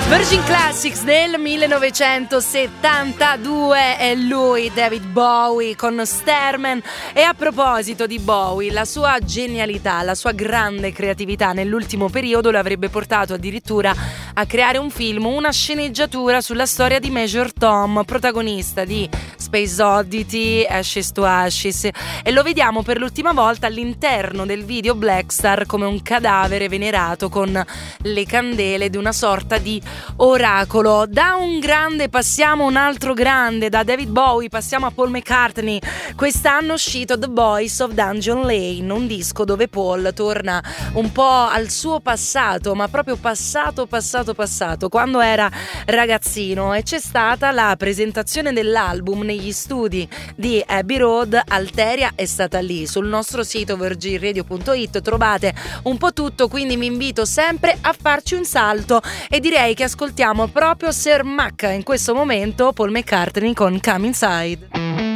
Virgin Classics del 1972 è lui, David Bowie con Starman. E a proposito di Bowie, la sua genialità, la sua grande creatività nell'ultimo periodo lo avrebbe portato addirittura a creare un film, una sceneggiatura sulla storia di Major Tom, protagonista di Space Oddity, Ashes to Ashes, e lo vediamo per l'ultima volta all'interno del video Blackstar come un cadavere venerato con le candele di una sorta di oracolo. Da un grande passiamo a un altro grande, da David Bowie passiamo a Paul McCartney. Quest'anno è uscito The Boys of Dungeon Lane, un disco dove Paul torna un po' al suo passato, ma proprio passato, quando era ragazzino, e c'è stata la presentazione dell'album negli studi di Abbey Road. Alteria è stata lì. Sul nostro sito virginradio.it trovate un po' tutto, quindi vi invito sempre a farci un salto e direi che ascoltiamo proprio Sir Mac in questo momento, Paul McCartney con Come Inside.